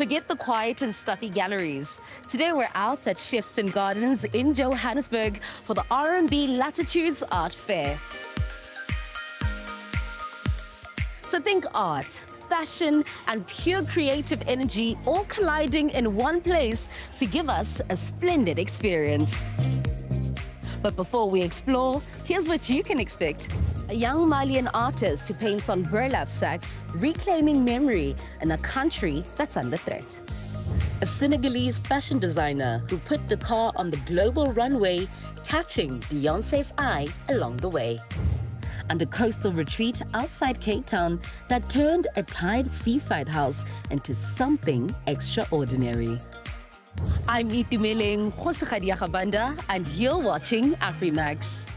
Forget the quiet and stuffy galleries. Today we're out at Shefston Gardens in Johannesburg for the R&B Latitudes Art Fair. So think art, fashion, and pure creative energy all colliding in one place to give us a splendid experience. But before we explore, here's what you can expect. A young Malian artist who paints on burlap sacks, reclaiming memory in a country that's under threat. A Senegalese fashion designer who put Dakar on the global runway, catching Beyoncé's eye along the way. And a coastal retreat outside Cape Town that turned a tired seaside house into something extraordinary. I'm Itumeleng Khosikhadia Khabanda, and you're watching Afrimax.